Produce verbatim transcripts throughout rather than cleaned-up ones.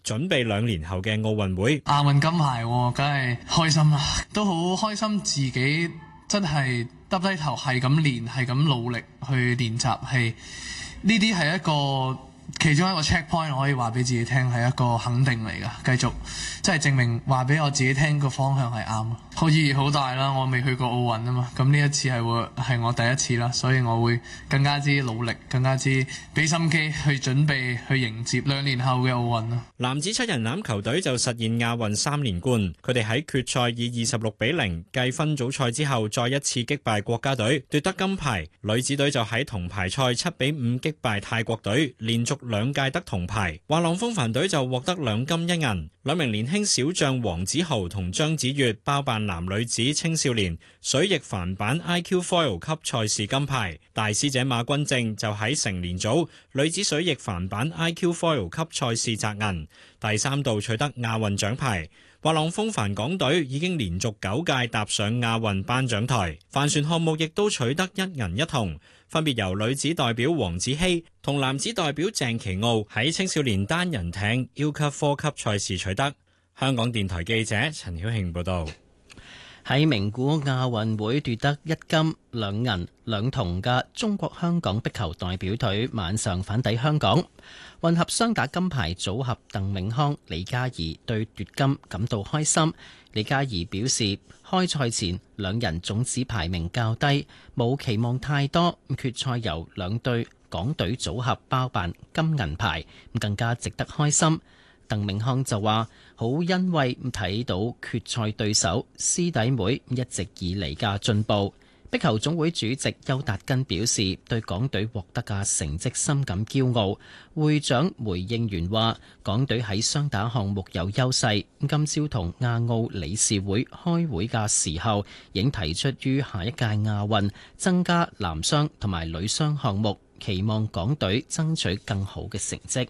準備兩年後嘅奧運會。 亞運金牌，梗係開心啦，都好開心自己真係耷低頭係咁練，係咁努力去練習，係呢啲係一個其中一個 check point，我可以話俾自己聽係一個肯定嚟㗎，繼續即係證明話俾我自己聽個方向係啱。好意義好大啦，我未去過奧運啊嘛，咁呢一次係會係我第一次啦，所以我會更加之努力，更加之俾心機去準備去迎接兩年後嘅奧運啦。 男子七人欖球隊就實現亞運三連冠，佢哋喺決賽以二十六比零繼分組賽之後再一次擊敗國家隊奪得金牌。女子隊就喺銅牌賽七比五擊敗泰國隊，連續兩屆得銅牌。滑浪風帆隊就獲得兩金一銀。兩名年輕小將黃子豪同張子悅包辦男女子青少年水翼帆板 I Q Foil 級賽事金牌。大師姐馬君正就喺成年組女子水翼帆板 I Q Foil 級賽事摘銀，第三度取得亞運獎牌。滑浪風帆港隊已經連續九屆踏上亞運頒獎台，帆船項目亦都取得一銀一銅，分別由女子代表黃子希同男子代表鄭奇傲喺青少年單人艇 U 級科級賽事取得。香港電台記者陳曉慶報道。 喺名古亞運會奪得一金兩銀兩銅嘅中國香港壁球代表隊晚上返抵香港。混合雙打金牌組合鄧永康、李嘉怡對奪金感到開心。李嘉怡表示，開賽前兩人種子排名較低，冇期望太多，決賽由兩隊港隊組合包辦金銀牌，更加值得開心。鄧永康就話：好欣慰睇到決賽對手師弟妹一直以嚟嘅進步。壁球總會主席邱達根表示，對港隊獲得嘅成績深感驕傲。會長梅應元話：港隊喺雙打項目有優勢。今朝同亞奧理事會開會嘅時候，已經提出於下一屆亞運增加男雙同埋女雙項目，期望港隊爭取更好嘅成績。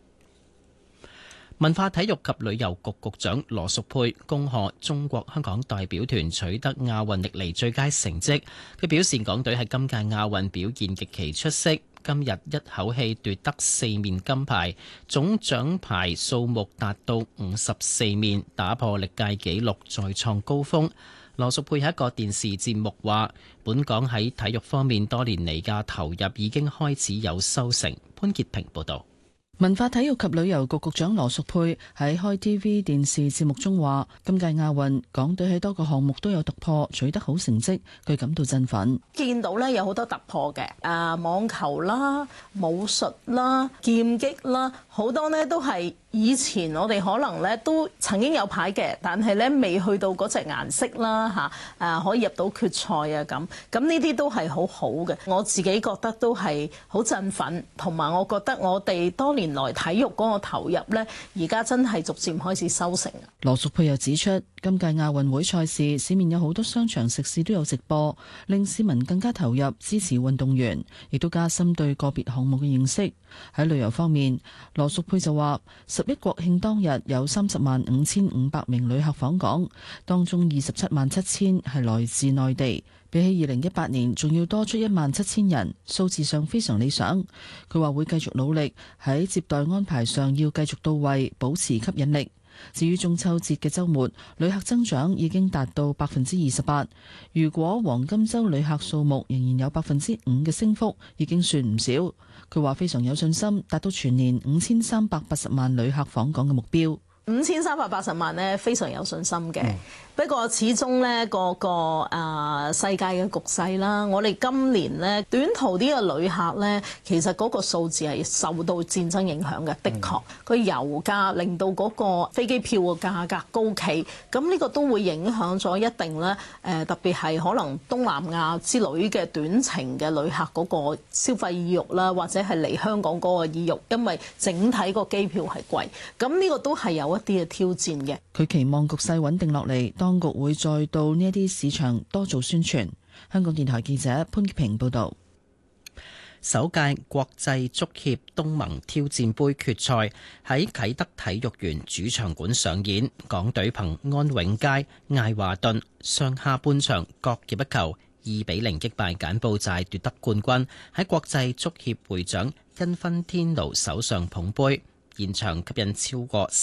文化體育及旅遊局局長羅淑佩恭賀中國香港代表團取得亞運歷嚟最佳成績。佢表示，港隊喺今屆亞運表現極其出色，今日一口氣奪得四面金牌，總獎牌數目達到五十四面，打破歷屆紀錄，再創高峰。羅淑佩喺一個電視節目話，本港喺體育方面多年嚟嘅投入已經開始有收成。潘潔平報導。 文化體育及旅遊局局長羅淑佩喺開 T V 電視節目中話，今屆亞運港隊喺多個項目都有突破，取得好成績，佢感到振奮。 見到咧有好多突破嘅，誒網球啦、武術啦、劍擊啦，好多呢都係以前我哋可能咧都曾經有牌嘅，但係咧未去到嗰隻顏色啦嚇，誒可以入到決賽啊咁，咁呢啲都係好好嘅。我自己覺得都係好振奮，同埋我覺得我哋多年來體育嗰個投入呢，而家真係逐漸開始收成。 羅淑佩又指出，今屆亞運會賽事市面有好多商場食肆都有直播，令市民更加投入支持運動員，亦都加深對個別項目嘅認識。喺旅遊方面，羅淑佩就話，十一國慶當日有三十萬五千五百名旅客訪港，當中二十七萬七千係來自內地，比起二零一八年仲要多出一萬七千人，數字上非常理想。佢話會繼續努力喺接待安排上要繼續到位，保持吸引力。至於中秋節嘅週末，旅客增長已經達到百分之二十八。如果黃金週旅客數目仍然有百分之五嘅升幅，已經算唔少。佢話非常有信心達到全年五千三百八十萬旅客訪港嘅目標。 五千三百八十萬呢，非常有信心嘅。嗯、不過始終呢個個啊世界嘅局勢啦，我哋今年呢短途啲嘅旅客呢，其實嗰個數字係受到戰爭影響嘅。的確，佢、嗯、油價令到嗰個飛機票嘅價格高企，咁呢個都會影響咗一定呢。誒特別係可能東南亞之類嘅短程嘅旅客嗰個消費意欲啦，或者係嚟香港嗰個意欲，因為整體個機票係貴，咁呢個都係有一啲嘅挑戰嘅。 佢期望局勢穩定落嚟，當局會再到呢一啲市場多做宣傳。香港電台記者潘潔平報道。 首屆國際足協東盟挑戰杯決賽喺啟德體育園主場館上演，港隊憑安永佳、艾華頓上下半場各入一球，二比零擊敗柬埔寨奪得冠軍，喺國際足協會長因芬天奴手上捧杯。現場吸引超過